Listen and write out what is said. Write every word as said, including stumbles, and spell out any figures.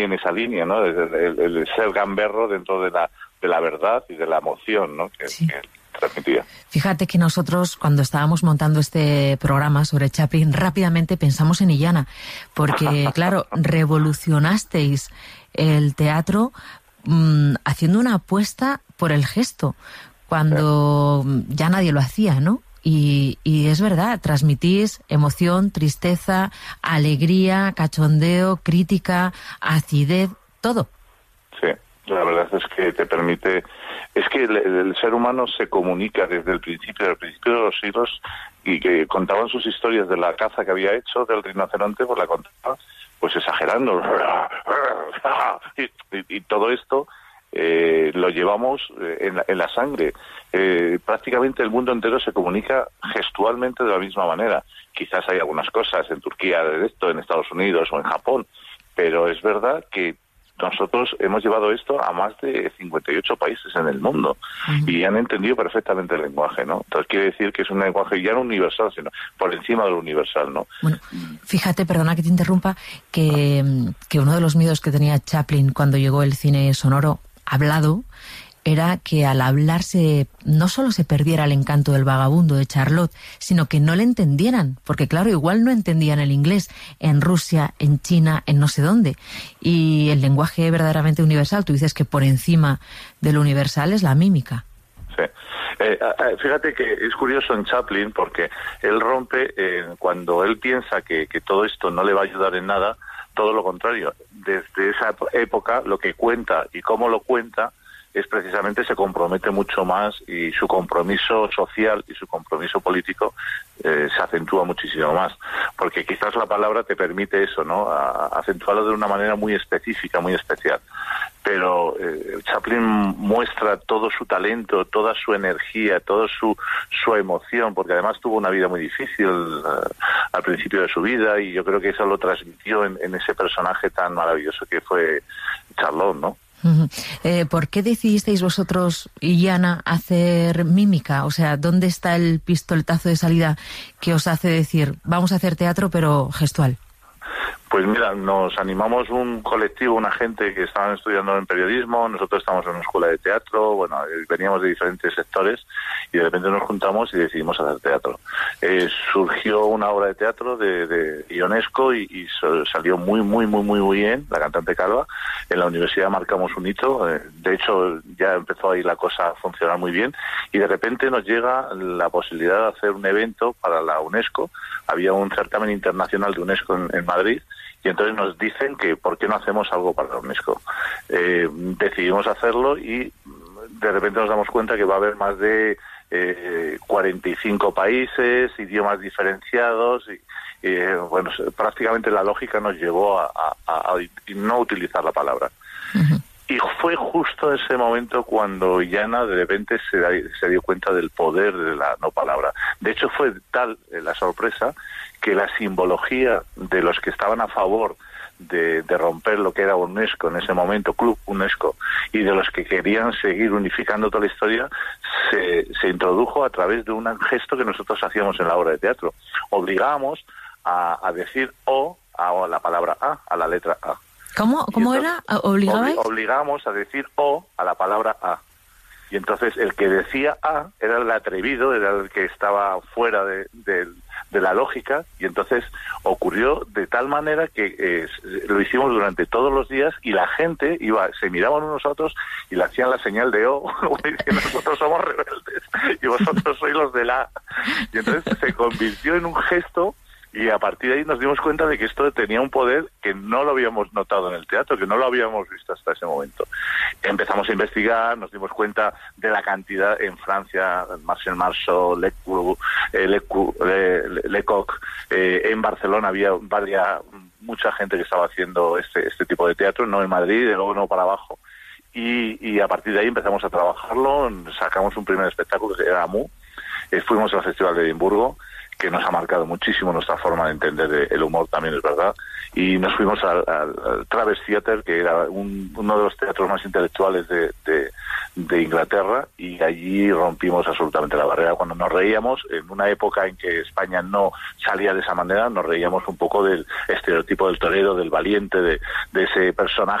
en esa línea, ¿no? El, el, el ser gamberro dentro de la de la verdad y de la emoción, ¿no? Que, sí. que transmitía. Fíjate que nosotros, cuando estábamos montando este programa sobre Chaplin, rápidamente pensamos en Illana, porque, claro, revolucionasteis el teatro mmm, haciendo una apuesta por el gesto, cuando sí. ya nadie lo hacía, ¿no? Y, y es verdad, transmitís emoción, tristeza, alegría, cachondeo, crítica, acidez, todo. Sí, la verdad es que te permite... Es que el, el ser humano se comunica desde el principio, desde el principio de los siglos, y que contaban sus historias de la caza que había hecho del rinoceronte, pues la contaba pues exagerando. Y, y, y todo esto eh, lo llevamos en la, en la sangre. Eh, prácticamente el mundo entero se comunica gestualmente de la misma manera. Quizás hay algunas cosas en Turquía de esto, en Estados Unidos o en Japón, pero es verdad que nosotros hemos llevado esto a más de cincuenta y ocho países en el mundo uh-huh. y han entendido perfectamente el lenguaje, ¿no? Entonces quiere decir que es un lenguaje ya no universal, sino por encima de lo universal, ¿no? Bueno, fíjate, perdona que te interrumpa, que, que uno de los miedos que tenía Chaplin cuando llegó el cine sonoro hablado era que al hablarse no solo se perdiera el encanto del vagabundo de Charlotte, sino que no le entendieran, porque claro, igual no entendían el inglés en Rusia, en China, en no sé dónde. Y el lenguaje verdaderamente universal, tú dices que por encima de lo universal es la mímica. Sí. Eh, fíjate que es curioso en Chaplin porque él rompe, eh, cuando él piensa que, que todo esto no le va a ayudar en nada, todo lo contrario. Desde esa época lo que cuenta y cómo lo cuenta es precisamente se compromete mucho más y su compromiso social y su compromiso político eh, se acentúa muchísimo más, porque quizás la palabra te permite eso, ¿no? A, a acentuarlo de una manera muy específica, muy especial. Pero eh, Chaplin muestra todo su talento, toda su energía, toda su su emoción, porque además tuvo una vida muy difícil uh, al principio de su vida, y yo creo que eso lo transmitió en, en ese personaje tan maravilloso que fue Charlotte, ¿no? Uh-huh. Eh, ¿Por qué decidisteis vosotros, Illana, hacer mímica? O sea, ¿dónde está el pistoletazo de salida que os hace decir, vamos a hacer teatro pero gestual? Pues mira, nos animamos un colectivo, una gente que estaban estudiando en periodismo, nosotros estamos en una escuela de teatro, bueno, veníamos de diferentes sectores y de repente nos juntamos y decidimos hacer teatro. Eh, surgió una obra de teatro de, de Ionesco y, y salió muy, muy, muy, muy, muy bien, La cantante calva. En la universidad marcamos un hito, eh, de hecho ya empezó ahí la cosa a funcionar muy bien y de repente nos llega la posibilidad de hacer un evento para la UNESCO. Había un certamen internacional de UNESCO en, en Madrid. Y entonces nos dicen que ¿por qué no hacemos algo para la UNESCO? Eh, decidimos hacerlo y de repente nos damos cuenta que va a haber más de eh, cuarenta y cinco países, idiomas diferenciados y eh, bueno, prácticamente la lógica nos llevó a, a, a, a no utilizar la palabra. Uh-huh. Y fue justo ese momento cuando Illana de repente se, se dio cuenta del poder de la no palabra. De hecho fue tal la sorpresa que la simbología de los que estaban a favor de, de romper lo que era UNESCO en ese momento, Club UNESCO, y de los que querían seguir unificando toda la historia, se, se introdujo a través de un gesto que nosotros hacíamos en la obra de teatro. Obligábamos a, a decir O a la palabra A, a la letra A. ¿Cómo, cómo entonces, era? ¿Obligabais? Obligamos a decir O a la palabra A. Y entonces el que decía A era el atrevido, era el que estaba fuera de, de, de la lógica, y entonces ocurrió de tal manera que eh, lo hicimos durante todos los días y la gente iba, se miraban unos a otros y le hacían la señal de O, diciendo nosotros somos rebeldes y vosotros sois los del A. Y entonces se convirtió en un gesto. Y a partir de ahí nos dimos cuenta de que esto tenía un poder que no lo habíamos notado en el teatro, que no lo habíamos visto hasta ese momento. Empezamos a investigar, nos dimos cuenta de la cantidad en Francia, Marcel Marceau, Lecoq, eh, Lecoq, eh, Lecoq eh, en Barcelona había varias, mucha gente que estaba haciendo este, este tipo de teatro, no en Madrid, de luego no para abajo. Y, y a partir de ahí empezamos a trabajarlo, sacamos un primer espectáculo que era Amu, eh, fuimos al Festival de Edimburgo, que nos ha marcado muchísimo nuestra forma de entender el humor, también es verdad, y nos fuimos al, al, al Traverse Theatre, que era un, uno de los teatros más intelectuales de, de, de Inglaterra, y allí rompimos absolutamente la barrera. Cuando nos reíamos, en una época en que España no salía de esa manera, nos reíamos un poco del estereotipo del torero, del valiente, de, de ese personaje